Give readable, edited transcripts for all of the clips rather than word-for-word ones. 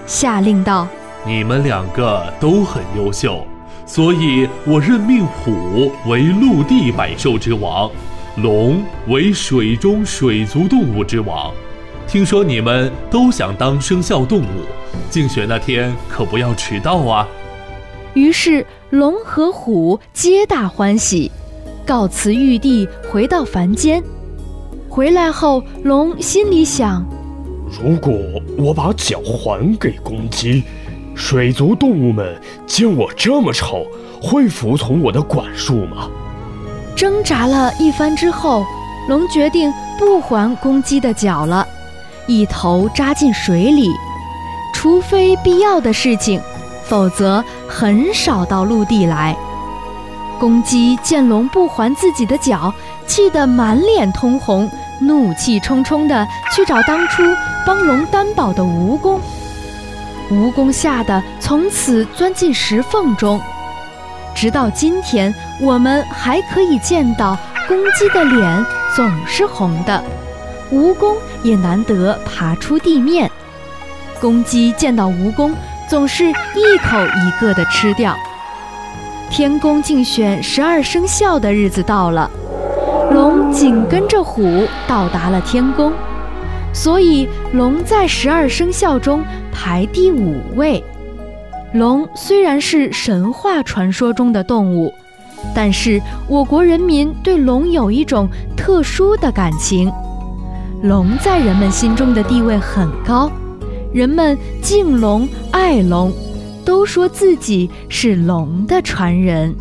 下令道： 你们2个都很优秀，所以我任命虎为陆地百兽之王，龙为水中水族动物之王。听说你们都想当生肖动物，竞选那天可不要迟到啊。 于是龙和虎皆大欢喜，告辞玉帝，回到凡间。回来后，龙心里想： 如果我把角还给公鸡，水族动物们见我这么丑，会服从我的管束吗？ 挣扎了一番之后，龙决定不还公鸡的角了，一头扎进水里，除非必要的事情，否则很少到陆地来。公鸡见龙不还自己的角，气得满脸通红，怒气冲冲地去找当初帮龙担保的蜈蚣。蜈蚣吓得从此钻进石缝中，直到今天，我们还可以见到公鸡的脸总是红的，蜈蚣也难得爬出地面。公鸡见到蜈蚣，总是一口一个地吃掉。天宫竞选12生肖的日子到了，龙紧跟着虎到达了天宫，所以龙在12生肖中排第5位。龙虽然是神话传说中的动物，但是我国人民对龙有一种特殊的感情。龙在人们心中的地位很高，人们敬龙爱龙，都说自己是龙的传人。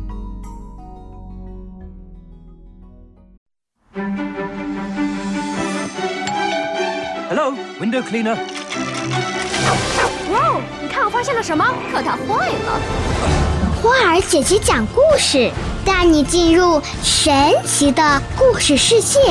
Hello, window cleaner. 哇哦，你看我发现了什么？可它坏了。 花儿姐姐讲故事，带你进入神奇的故事世界。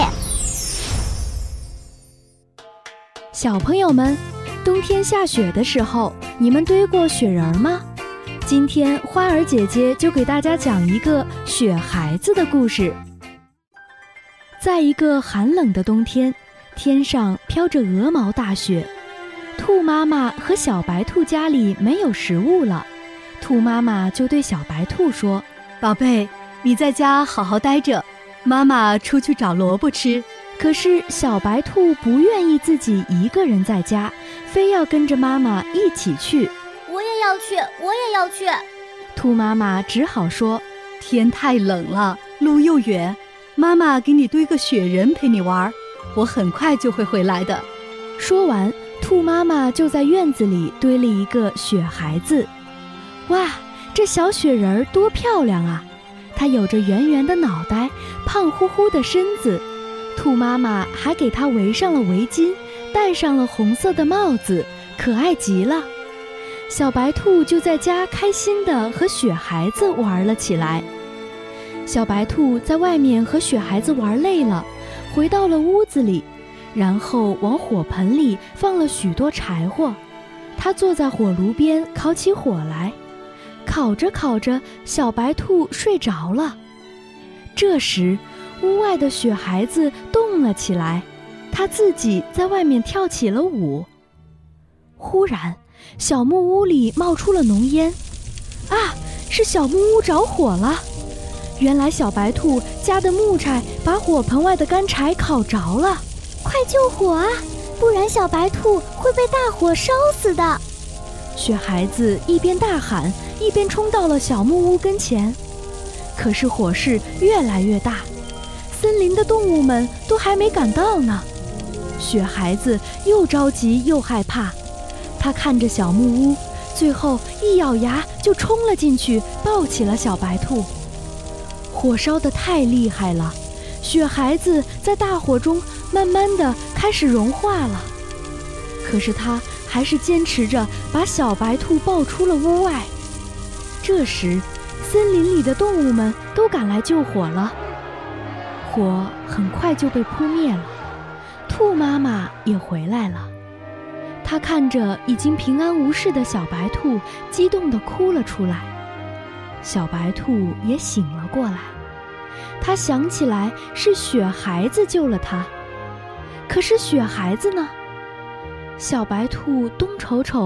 小朋友们，冬天下雪的时候，你们堆过雪人吗？今天花儿姐姐就给大家讲一个雪孩子的故事。在一个寒冷的冬天，天上飘着鹅毛大雪，兔妈妈和小白兔家里没有食物了，兔妈妈就对小白兔说： 宝贝，你在家好好待着，妈妈出去找萝卜吃。 可是小白兔不愿意自己一个人在家，非要跟着妈妈一起去。 我也要去，我也要去。 兔妈妈只好说： 天太冷了，路又远，妈妈给你堆个雪人陪你玩，我很快就会回来的。 说完，兔妈妈就在院子里堆了一个雪孩子。哇，这小雪人多漂亮啊！它有着圆圆的脑袋，胖乎乎的身子。兔妈妈还给它围上了围巾，戴上了红色的帽子，可爱极了。小白兔就在家开心地和雪孩子玩了起来。小白兔在外面和雪孩子玩累了，回到了屋子里，然后往火盆里放了许多柴火。它坐在火炉边烤起火来，烤着烤着，小白兔睡着了。这时屋外的雪孩子动了起来，他自己在外面跳起了舞。忽然小木屋里冒出了浓烟，啊，是小木屋着火了。原来小白兔家的木柴把火盆外的干柴烤着了。 快救火啊，不然小白兔会被大火烧死的。 雪孩子一边大喊，一边冲到了小木屋跟前。可是火势越来越大，森林的动物们都还没赶到呢。雪孩子又着急又害怕，他看着小木屋，最后一咬牙就冲了进去，抱起了小白兔。火烧得太厉害了，雪孩子在大火中慢慢地开始融化了。可是他还是坚持着把小白兔抱出了屋外。这时森林里的动物们都赶来救火了，火很快就被扑灭了。兔妈妈也回来了，她看着已经平安无事的小白兔，激动地哭了出来。小白兔也醒了过来，她想起来是雪孩子救了她。可是雪孩子呢？小白兔东瞅瞅